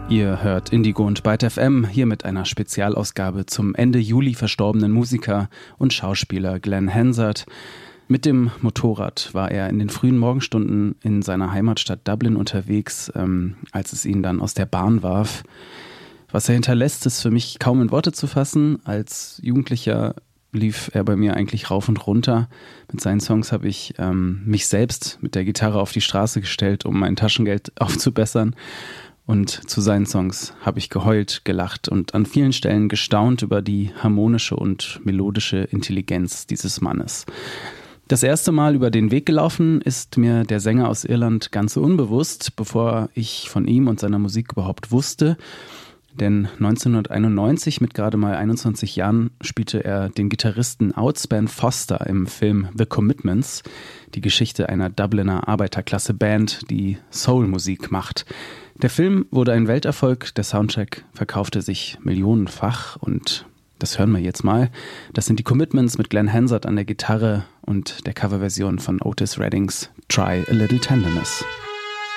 Ihr hört Indigo und Byte FM, hier mit einer Spezialausgabe zum Ende Juli verstorbenen Musiker und Schauspieler Glenn Hansard. Mit dem Motorrad war er in den frühen Morgenstunden in seiner Heimatstadt Dublin unterwegs, als es ihn dann aus der Bahn warf. Was er hinterlässt, ist für mich kaum in Worte zu fassen. Als Jugendlicher lief er bei mir eigentlich rauf und runter. Mit seinen Songs habe ich mich selbst mit der Gitarre auf die Straße gestellt, um mein Taschengeld aufzubessern. Und zu seinen Songs habe ich geheult, gelacht und an vielen Stellen gestaunt über die harmonische und melodische Intelligenz dieses Mannes. Das erste Mal über den Weg gelaufen ist mir der Sänger aus Irland ganz unbewusst, bevor ich von ihm und seiner Musik überhaupt wusste. Denn 1991, mit gerade mal 21 Jahren, spielte er den Gitarristen Outspan Foster im Film The Commitments, die Geschichte einer Dubliner Arbeiterklasse-Band, die Soul-Musik macht. Der Film wurde ein Welterfolg, der Soundtrack verkaufte sich millionenfach und das hören wir jetzt mal. Das sind die Commitments mit Glenn Hansard an der Gitarre und der Coverversion von Otis Reddings Try a Little Tenderness.